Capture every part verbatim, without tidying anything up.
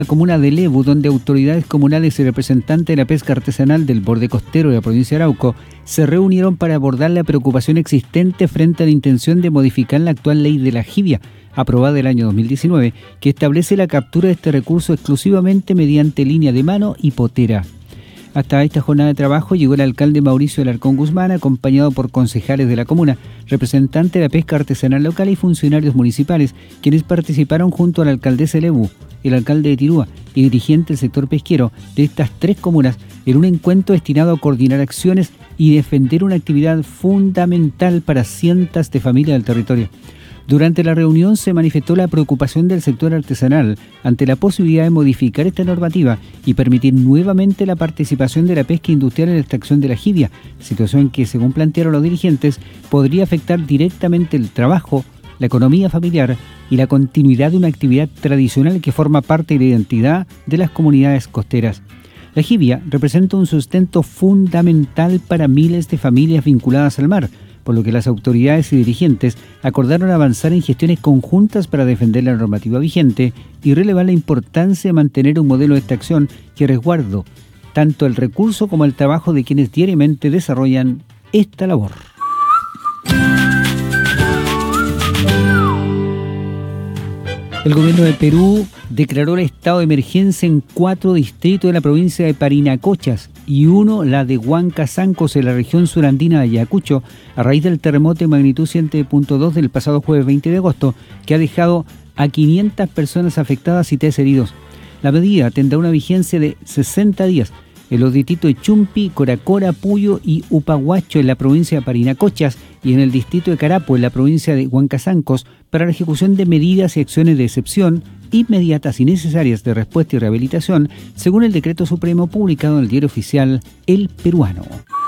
La comuna de Lebu, donde autoridades comunales y representantes de la pesca artesanal del borde costero de la provincia de Arauco se reunieron para abordar la preocupación existente frente a la intención de modificar la actual ley de la jibia, aprobada el año dos mil diecinueve, que establece la captura de este recurso exclusivamente mediante línea de mano y potera. Hasta esta jornada de trabajo llegó el alcalde Mauricio Alarcón Guzmán, acompañado por concejales de la comuna, representantes de la pesca artesanal local y funcionarios municipales, quienes participaron junto a la alcaldesa de Lebu, el alcalde de Tirúa y dirigente del sector pesquero de estas tres comunas en un encuentro destinado a coordinar acciones y defender una actividad fundamental para cientos de familias del territorio. Durante la reunión se manifestó la preocupación del sector artesanal ante la posibilidad de modificar esta normativa y permitir nuevamente la participación de la pesca industrial en la extracción de la jibia, situación que, según plantearon los dirigentes, podría afectar directamente el trabajo, la economía familiar y la continuidad de una actividad tradicional que forma parte de la identidad de las comunidades costeras. La jibia representa un sustento fundamental para miles de familias vinculadas al mar, por lo que las autoridades y dirigentes acordaron avanzar en gestiones conjuntas para defender la normativa vigente y relevar la importancia de mantener un modelo de extracción que resguarde tanto el recurso como el trabajo de quienes diariamente desarrollan esta labor. El gobierno de Perú declaró el estado de emergencia en cuatro distritos de la provincia de Parinacochas y uno, la de Huancazancos, en la región surandina de Ayacucho, a raíz del terremoto de magnitud siete punto dos del pasado jueves veinte de agosto, que ha dejado a quinientas personas afectadas y tres heridos. La medida tendrá una vigencia de sesenta días en los distritos de Chumpi, Coracora, Puyo y Upahuacho en la provincia de Parinacochas y en el distrito de Carapo en la provincia de Huancazancos para la ejecución de medidas y acciones de excepción inmediatas y necesarias de respuesta y rehabilitación, según el decreto supremo publicado en el diario oficial El Peruano.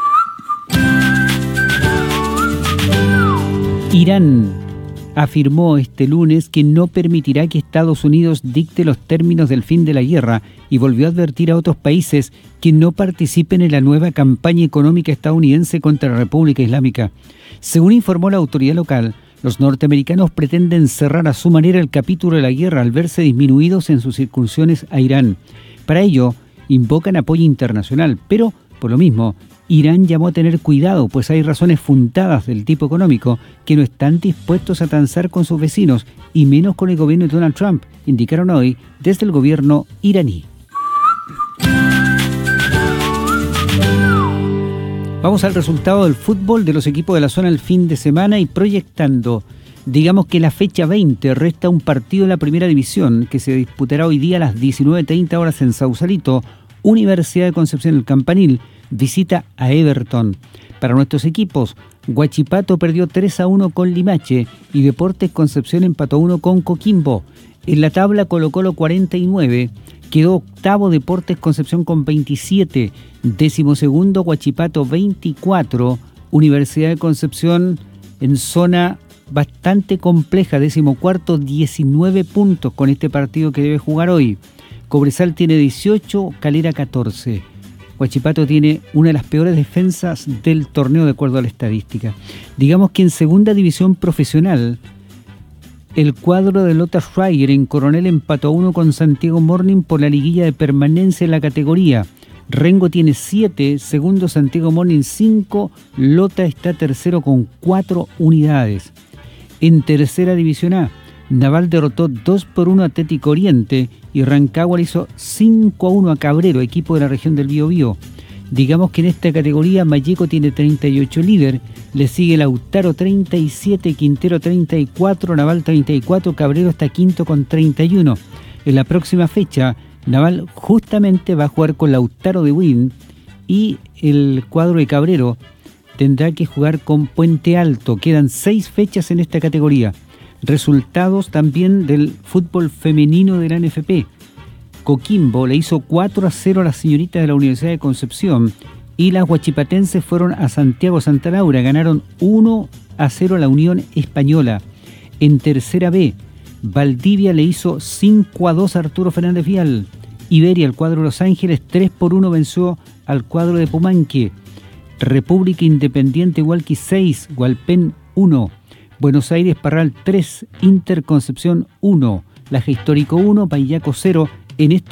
Irán afirmó este lunes que no permitirá que Estados Unidos dicte los términos del fin de la guerra y volvió a advertir a otros países que no participen en la nueva campaña económica estadounidense contra la República Islámica. Según informó la autoridad local, los norteamericanos pretenden cerrar a su manera el capítulo de la guerra al verse disminuidos en sus incursiones a Irán. Para ello, invocan apoyo internacional, pero, por lo mismo, Irán llamó a tener cuidado, pues hay razones fundadas del tipo económico que no están dispuestos a transar con sus vecinos y menos con el gobierno de Donald Trump, indicaron hoy desde el gobierno iraní. Vamos al resultado del fútbol de los equipos de la zona el fin de semana y proyectando, digamos que la fecha veinte resta un partido en la primera división que se disputará hoy día a las diecinueve treinta horas en Sausalito. Universidad de Concepción del Campanil visita a Everton. Para nuestros equipos, Huachipato perdió tres a uno con Limache y Deportes Concepción empató uno con Coquimbo. En la tabla Colo-Colo cuarenta y nueve, quedó octavo Deportes Concepción con veintisiete, décimo segundo Huachipato veinticuatro, Universidad de Concepción en zona bastante compleja, décimo cuarto diecinueve puntos con este partido que debe jugar hoy. Cobresal tiene dieciocho, Calera catorce. Huachipato tiene una de las peores defensas del torneo de acuerdo a la estadística. Digamos que en segunda división profesional, el cuadro de Lota Schreier en Coronel empató a uno con Santiago Morning por la liguilla de permanencia en la categoría. Rengo tiene siete, segundo Santiago Morning cinco, Lota está tercero con cuatro unidades. En tercera división A, Naval derrotó dos por uno a Atlético Oriente y Rancagua le hizo cinco a uno a Cabrero, equipo de la región del Biobío. Digamos que en esta categoría Mayeco tiene treinta y ocho líder, le sigue Lautaro treinta y siete, Quintero treinta y cuatro, Naval treinta y cuatro, Cabrero está quinto con treinta y uno. En la próxima fecha, Naval justamente va a jugar con Lautaro de Win y el cuadro de Cabrero tendrá que jugar con Puente Alto. Quedan seis fechas en esta categoría. Resultados también del fútbol femenino de la N F P. Coquimbo le hizo cuatro a cero a las señoritas de la Universidad de Concepción y las huachipatenses fueron a Santiago Santa Laura, ganaron uno a cero a la Unión Española. En tercera B, Valdivia le hizo cinco a dos a Arturo Fernández Vial. Iberia, el cuadro de Los Ángeles, tres por uno venció al cuadro de Pumanque. República Independiente Hualqui seis, Hualpén uno. Buenos Aires Parral tres, Inter Concepción uno. Laja Histórico uno, Payaco cero, en esta